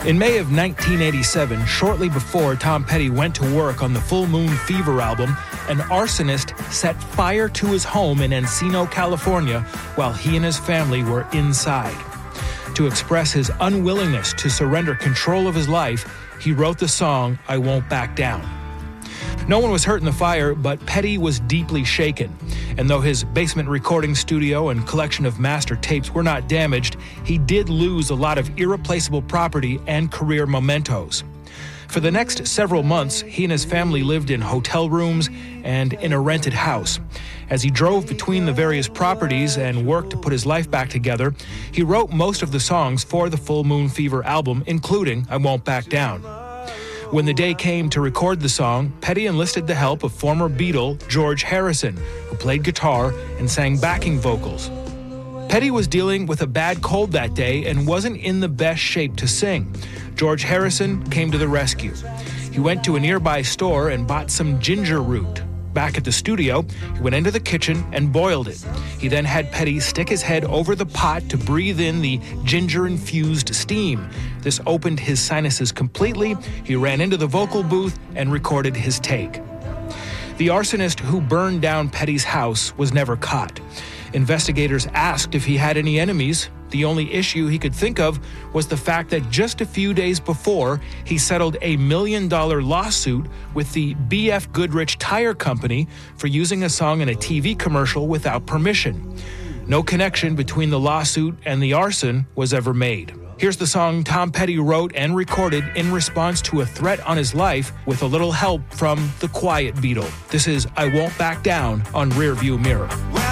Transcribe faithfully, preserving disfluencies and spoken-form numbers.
In May of nineteen eighty-seven, shortly before Tom Petty went to work on the Full Moon Fever album, an arsonist set fire to his home in Encino, California, while he and his family were inside. To express his unwillingness to surrender control of his life, he wrote the song, "I Won't Back Down." No one was hurt in the fire, but Petty was deeply shaken. And though his basement recording studio and collection of master tapes were not damaged, he did lose a lot of irreplaceable property and career mementos. For the next several months, he and his family lived in hotel rooms and in a rented house. As he drove between the various properties and worked to put his life back together, he wrote most of the songs for the Full Moon Fever album, including "I Won't Back Down." When the day came to record the song, Petty enlisted the help of former Beatle George Harrison, who played guitar and sang backing vocals. Petty was dealing with a bad cold that day and wasn't in the best shape to sing. George Harrison came to the rescue. He went to a nearby store and bought some ginger root. Back at the studio, he went into the kitchen and boiled it. He then had Petty stick his head over the pot to breathe in the ginger-infused steam. This opened his sinuses completely. He ran into the vocal booth and recorded his take. The arsonist who burned down Petty's house was never caught. Investigators asked if he had any enemies. The only issue he could think of was the fact that just a few days before, he settled a million-dollar lawsuit with the B F Goodrich Tire Company for using a song in a T V commercial without permission. No connection between the lawsuit and the arson was ever made. Here's the song Tom Petty wrote and recorded in response to a threat on his life with a little help from the Quiet Beatle. This is "I Won't Back Down" on Rearview Mirror.